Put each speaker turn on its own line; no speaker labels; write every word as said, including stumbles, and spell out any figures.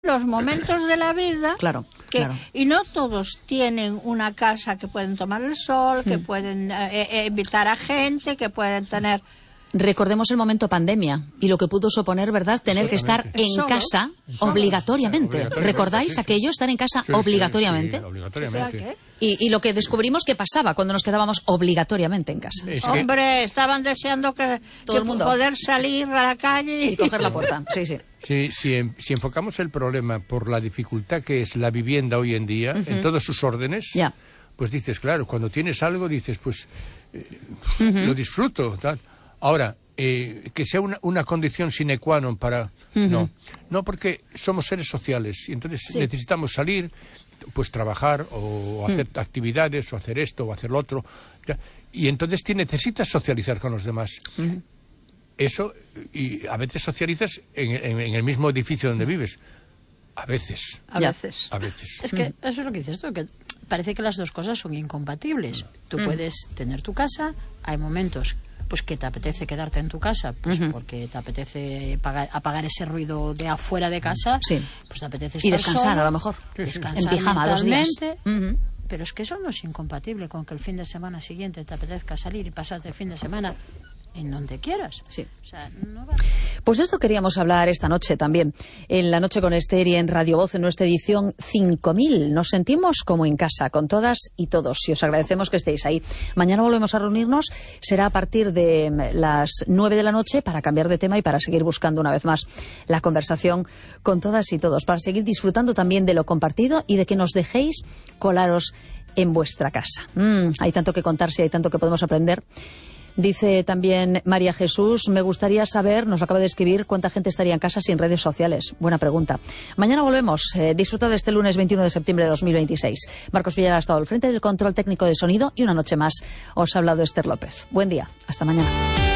los momentos de la vida.
Claro,
que,
claro.
Y no todos tienen una casa que pueden tomar el sol, que
mm.
pueden eh, eh, invitar a gente, que pueden tener...
Recordemos el momento pandemia y lo que pudo suponer, ¿verdad?, tener que estar en
Solos.
casa
Solos.
obligatoriamente.
obligatoriamente.
¿Recordáis
sí, sí.
aquello, estar en casa
Sí,
obligatoriamente?
Sí, sí, obligatoriamente.
¿Qué?
Y, y lo que descubrimos que pasaba cuando nos quedábamos obligatoriamente en casa.
Es que-
Hombre, estaban deseando que,
Todo
que
el mundo.
poder salir a la calle
Y coger la puerta, sí, sí.
Si, si, en- si enfocamos el problema por la dificultad que es la vivienda hoy en día, uh-huh. en todos sus órdenes,
Ya.
pues dices, claro, cuando tienes algo dices, pues eh, uh-huh. lo disfruto. Tal. Ahora, eh, que sea una, una condición sine qua non para... Uh-huh. No, no, porque somos seres sociales y entonces sí. necesitamos salir, pues trabajar o hacer uh-huh. actividades o hacer esto o hacer lo otro. Ya. Y entonces te necesitas socializar con los demás. Uh-huh. Eso, y a veces socializas en, en, en el mismo edificio donde vives. A veces.
A veces.
A veces.
Es que eso es lo que dices tú, que parece que las dos cosas son incompatibles. Tú mm. puedes tener tu casa, hay momentos pues que te apetece quedarte en tu casa, pues uh-huh. porque te apetece pagar, apagar ese ruido de afuera de casa,
sí.
pues te apetece
y
estar
descansar
solo,
a lo mejor.
Descansar
en pijama dos días.
Uh-huh. Pero es que eso no es incompatible con que el fin de semana siguiente te apetezca salir y pasarte el fin de semana en donde quieras.
Sí.
O sea, no va...
Pues de esto queríamos hablar esta noche también. En La Noche con Ester y en Radio Voz, en nuestra edición cinco mil. Nos sentimos como en casa, con todas y todos. Y os agradecemos que estéis ahí. Mañana volvemos a reunirnos. Será a partir de las nueve de la noche para cambiar de tema y para seguir buscando una vez más la conversación con todas y todos. Para seguir disfrutando también de lo compartido y de que nos dejéis colaros en vuestra casa. Mm, hay tanto que contarse, hay tanto que podemos aprender. Dice también María Jesús, me gustaría saber, nos acaba de escribir, cuánta gente estaría en casa sin redes sociales. Buena pregunta. Mañana volvemos. Eh, disfruta de este lunes veintiuno de septiembre de dos mil veintiséis. Marcos Villar ha estado al frente del control técnico de sonido y una noche más os ha hablado Ester López. Buen día. Hasta mañana.